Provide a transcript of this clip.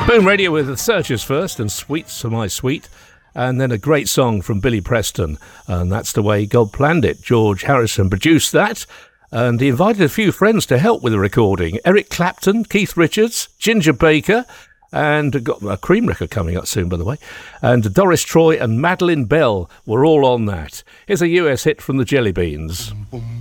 Boom Radio with The Searchers first, and Sweets to My Sweet, and then a great song from Billy Preston, and That's the Way God Planned It. George Harrison produced that, and he invited a few friends to help with the recording. Eric Clapton, Keith Richards, Ginger Baker, and got a Cream record coming up soon, by the way, and Doris Troy and Madeline Bell were all on that. Here's a US hit from the Jelly Beans. Boom, boom.